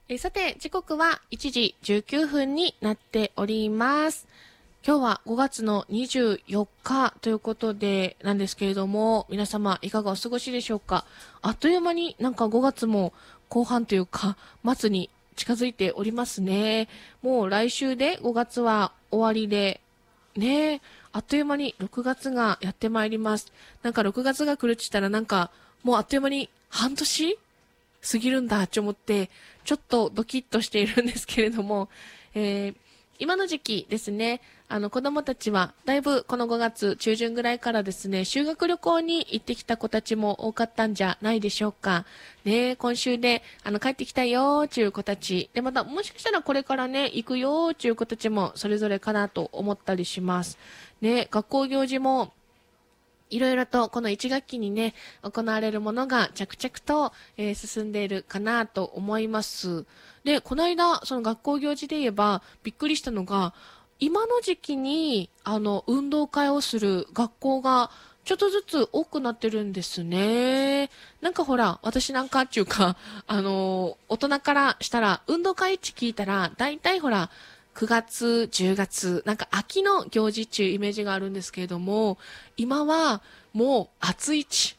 さて、時刻は1時19分になっております。今日は5月の24日ということでなんですけれども、皆様いかがお過ごしでしょうか。あっという間になんか5月も後半というか、末に近づいておりますね。もう来週で5月は終わりで、ね、あっという間に6月がやってまいります。なんか6月が来るって言ったらなんか、もうあっという間に半年過ぎるんだって思って、ちょっとドキッとしているんですけれども、えー今の時期ですね、子供たちは、だいぶこの5月中旬ぐらいからですね、修学旅行に行ってきた子たちも多かったんじゃないでしょうか。ね、今週で、帰ってきたよーっていう子たち。で、また、もしかしたらこれからね、行くよーっていう子たちも、それぞれかなと思ったりします。ね、学校行事も、いろいろとこの1学期にね、行われるものが着々と、進んでいるかなと思います。で、この間、その学校行事で言えば、びっくりしたのが、今の時期に、運動会をする学校が、ちょっとずつ多くなってるんですね。なんかほら、私なんかっていうか、大人からしたら、運動会って聞いたら、大体ほら、9月、10月、なんか秋の行事っていうイメージがあるんですけれども、今はもう暑いち。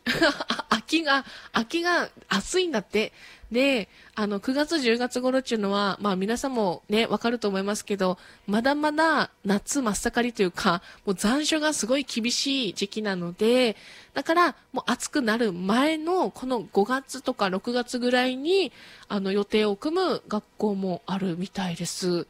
秋が暑いんだって。で、9月、10月頃っていうのは、まあ皆さんもね、わかると思いますけど、まだまだ夏真っ盛りというか、もう残暑がすごい厳しい時期なので、だからもう暑くなる前のこの5月とか6月ぐらいに、予定を組む学校もあるみたいです。